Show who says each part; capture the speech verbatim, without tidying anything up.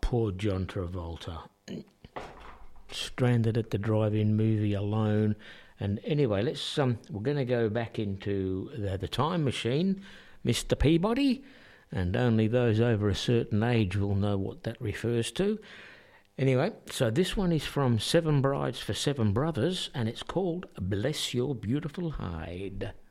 Speaker 1: poor John Travolta. Stranded at the drive-in movie alone. And anyway, let's um, we're going to go back into the, the time machine, Mister Peabody, and only those over a certain age will know what that refers to. Anyway, so this one is from Seven Brides for Seven Brothers, and it's called Bless Your Beautiful Hide.